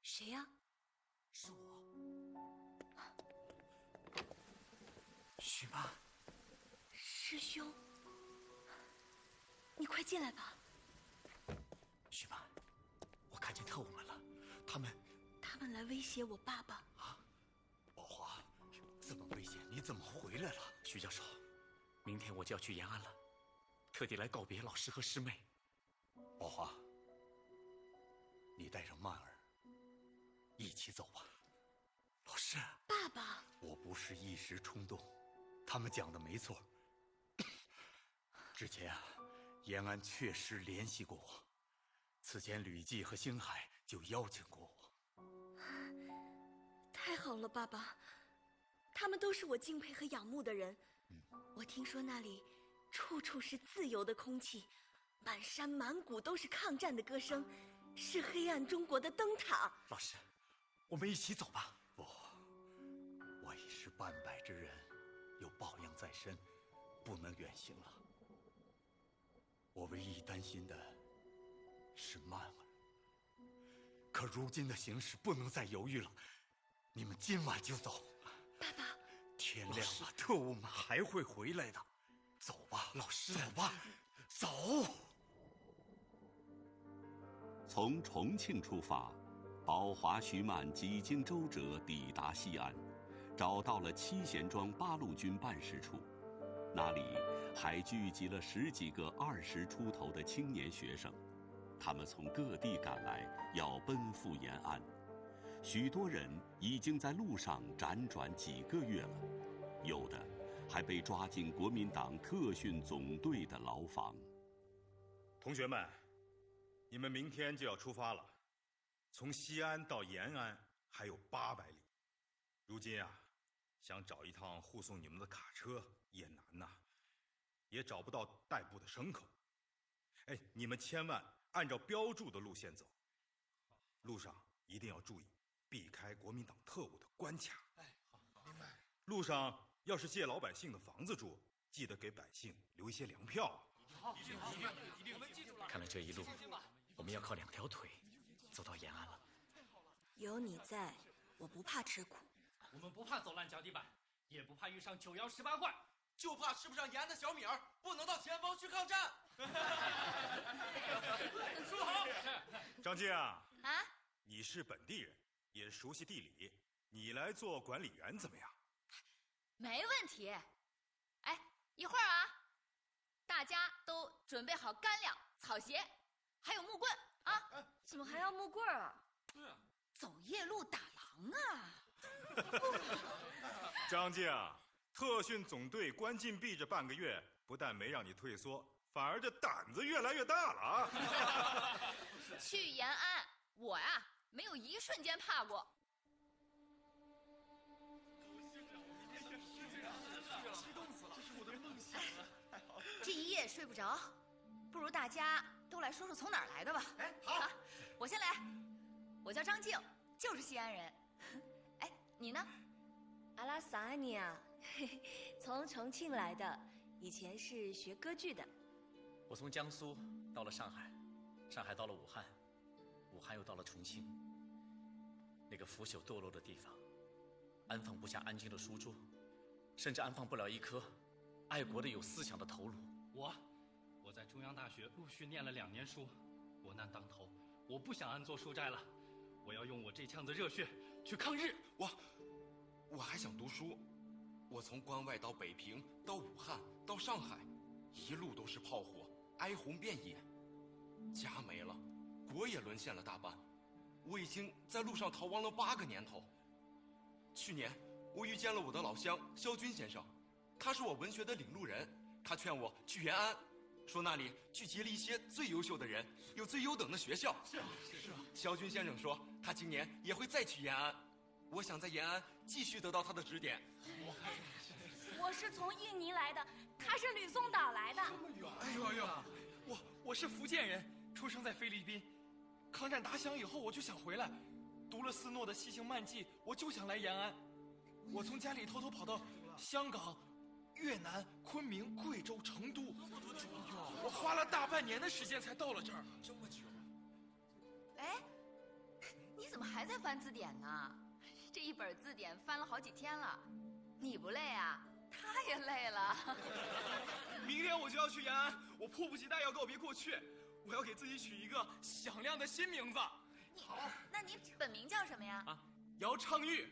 谁呀？ 是我，许曼。 师兄，你快进来吧。 许曼，我看见特务们了，他们来威胁我爸爸。 啊，宝华，这么危险，你怎么回来了？徐教授，明天我就要去延安了，特地来告别老师和师妹。宝华，你带上曼儿一起走吧。老师， 爸爸， 我不是一时冲动，他们讲的没错。之前延安确实联系过我，此前吕季和星海就邀请过我。 太好了，爸爸，他们都是我敬佩和仰慕的人。我听说那里处处是自由的空气，满山满谷都是抗战的歌声，是黑暗中国的灯塔。 老师，我们一起走吧。不，我已是半百之人，有抱恙在身，不能远行了。我唯一担心的是曼儿，可如今的形势不能再犹豫了，你们今晚就走。 爸爸， 天亮了，特务们还会回来的。走吧，老师，走吧，走。 从重庆出发，宝华、徐曼几经周折抵达西安，找到了七贤庄八路军办事处。那里还聚集了10几个20出头的青年学生，他们从各地赶来，要奔赴延安。许多人已经在路上辗转几个月了，有的还被抓进国民党特训总队的牢房。 同学们，你们明天就要出发了，从西安到延安还有800里。如今啊，想找一趟护送你们的卡车也难呐，也找不到代步的牲口。哎，你们千万按照标注的路线走，路上一定要注意避开国民党特务的关卡。 哎，好，明白。 路上要是借老百姓的房子住，记得给百姓留一些粮票。 好，一定，我们记住了。 看来这一路我们要靠2条腿走到延安了。 有你在，我不怕吃苦。 我们不怕走烂脚底板，也不怕遇上9窑18怪， 就怕吃不上盐的小米儿不能到前方去抗战。 说好。 张静啊， 你是本地人，也熟悉地理，你来做管理员怎么样？ 没问题。哎，一会儿啊，大家都准备好干粮、草鞋，还有木棍啊！ 怎么还要木棍啊？ 对啊， 走夜路打狼啊！ 张静，特训总队关禁闭这半个月，不但没让你退缩，反而这胆子越来越大了啊！ 去延安，我呀没有一瞬间怕过。 激动死了，这是我的梦想啊！太好了， 这一夜睡不着，不如大家都来说说从哪儿来的吧。 哎，好， 我先来。我叫张静，就是西安人。哎，你呢？ 阿拉萨安尼啊，从重庆来的，以前是学歌剧的。 我从江苏到了上海，上海到了武汉，武汉又到了重庆。那个腐朽堕落的地方，安放不下安静的书桌，甚至安放不了一颗爱国的有思想的头颅。 我在中央大学陆续念了2年书，国难当头，我不想安坐书斋了，我要用我这腔子热血去抗日。 我还想读书，我从关外到北平，到武汉，到上海，一路都是炮火，哀鸿遍野，家没了，国也沦陷了大半，我已经在路上逃亡了8个年头。去年我遇见了我的老乡萧军先生，他是我文学的领路人，他劝我去延安，说那里聚集了一些最优秀的人，有最优等的学校。是啊。萧军先生说他今年也会再去延安，我想在延安继续得到他的指点。 我是从印尼来的，他是吕宋岛来的。 这么远？哎呦， 我是福建人，出生在菲律宾。抗战打响以后，我就想回来，读了斯诺的《西行漫记》，我就想来延安。我从家里偷偷跑到香港、越南、昆明、贵州、成都，我花了大半年的时间才到了这儿。 这么久？ 哎，你怎么还还在翻字典呢，这一本字典翻了好几天了。你不累啊？他也累了。 明天我就要去延安，我迫不及待要告别过去，我要给自己取一个响亮的新名字。 好，那你本名叫什么呀？ 啊，姚昌钰。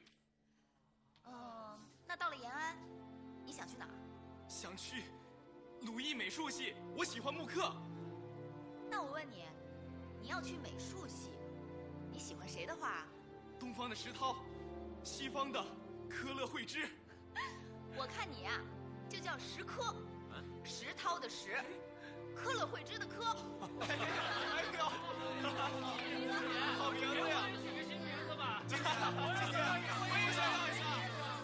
那到了延安，你想去哪儿？ 想去鲁艺美术系，我喜欢木刻。 那我问你，你要去美术系，你喜欢谁的画？ 东方的石涛，西方的科勒惠芝。 我看你呀，就叫石科，石涛的石，科勒惠芝的科。 哎呦，好名字呀！ 取个新名字吧。 姐姐，我也想要一下。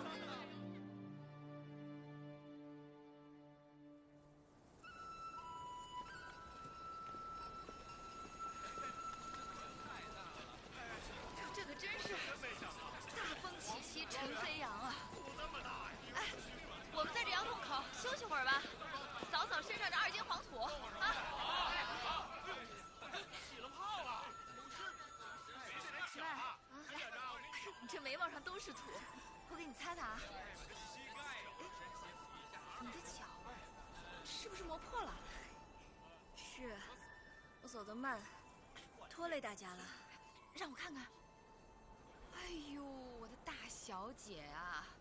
这可真是大风起兮尘飞扬啊！哎，我们在这窑洞口休息会儿吧，扫扫身上的2斤黄土啊！ 起了泡了！ 石万啊，你这眉毛上都是土，我给你擦擦啊。你的脚是不是磨破了？ 是，我走得慢，拖累大家了。 让我看看。哎呦，我的大小姐啊！